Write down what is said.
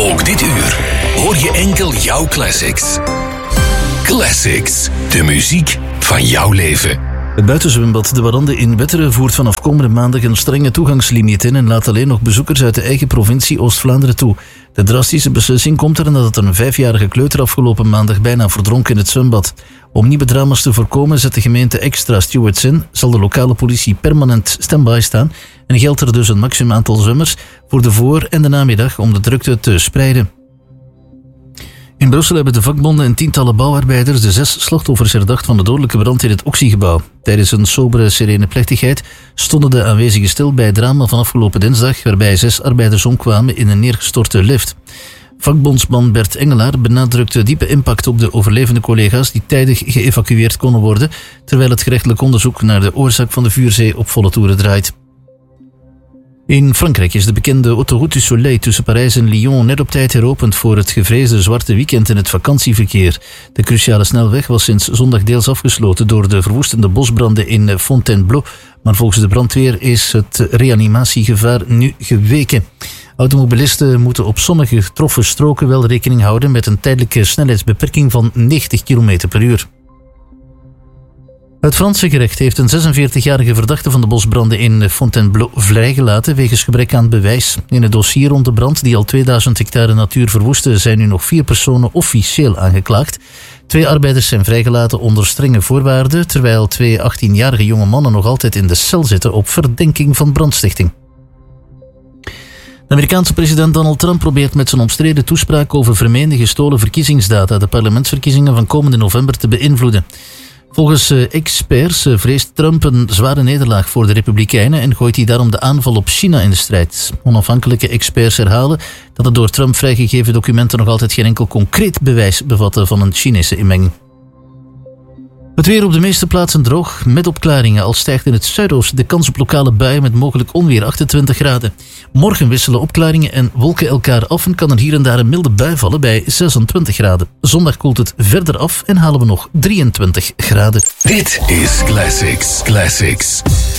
Ook dit uur hoor je enkel jouw classics. Classics, de muziek van jouw leven. Het buitenzwembad De Warande in Wetteren voert vanaf komende maandag een strenge toegangslimiet in en laat alleen nog bezoekers uit de eigen provincie Oost-Vlaanderen toe. De drastische beslissing komt er nadat een 5-jarige kleuter afgelopen maandag bijna verdronk in het zwembad. Om nieuwe drama's te voorkomen zet de gemeente extra stewards in, zal de lokale politie permanent stand-by staan en geldt er dus een maximum aantal zwemmers voor de voor- en de namiddag om de drukte te spreiden. In Brussel hebben de vakbonden en tientallen bouwarbeiders de 6 slachtoffers herdacht van de dodelijke brand in het Oxygebouw. Tijdens een sobere, serene plechtigheid stonden de aanwezigen stil bij het drama van afgelopen dinsdag, waarbij 6 arbeiders omkwamen in een neergestorte lift. Vakbondsman Bert Engelaar benadrukte diepe impact op de overlevende collega's die tijdig geëvacueerd konden worden, terwijl het gerechtelijk onderzoek naar de oorzaak van de vuurzee op volle toeren draait. In Frankrijk is de bekende Autoroute du Soleil tussen Parijs en Lyon net op tijd heropend voor het gevreesde zwarte weekend in het vakantieverkeer. De cruciale snelweg was sinds zondag deels afgesloten door de verwoestende bosbranden in Fontainebleau, maar volgens de brandweer is het reanimatiegevaar nu geweken. Automobilisten moeten op sommige getroffen stroken wel rekening houden met een tijdelijke snelheidsbeperking van 90 km per uur. Het Franse gerecht heeft een 46-jarige verdachte van de bosbranden in Fontainebleau vrijgelaten wegens gebrek aan bewijs. In het dossier rond de brand die al 2000 hectare natuur verwoestte zijn nu nog 4 personen officieel aangeklaagd. 2 arbeiders zijn vrijgelaten onder strenge voorwaarden, terwijl 2 18-jarige jonge mannen nog altijd in de cel zitten op verdenking van brandstichting. De Amerikaanse president Donald Trump probeert met zijn omstreden toespraak over vermeende gestolen verkiezingsdata de parlementsverkiezingen van komende november te beïnvloeden. Volgens experts vreest Trump een zware nederlaag voor de Republikeinen en gooit hij daarom de aanval op China in de strijd. Onafhankelijke experts herhalen dat de door Trump vrijgegeven documenten nog altijd geen enkel concreet bewijs bevatten van een Chinese inmenging. Het weer op de meeste plaatsen droog, met opklaringen, al stijgt in het zuidoosten de kans op lokale buien met mogelijk onweer 28 graden. Morgen wisselen opklaringen en wolken elkaar af en kan er hier en daar een milde bui vallen bij 26 graden. Zondag koelt het verder af en halen we nog 23 graden. Dit is Classics.